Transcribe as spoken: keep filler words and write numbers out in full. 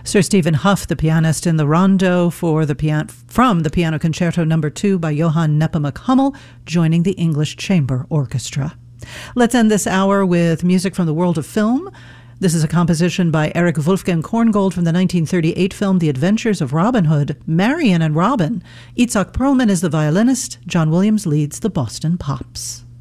Sir Stephen Hough, the pianist in the Rondo for the pian- from the Piano Concerto Number two by Johann Nepomuk Hummel, joining the English Chamber Orchestra. Let's end this hour with music from the world of film. This is a composition by Erich Wolfgang Korngold from the nineteen thirty-eight film The Adventures of Robin Hood, Marian and Robin. Itzhak Perlman is the violinist. John Williams leads the Boston Pops.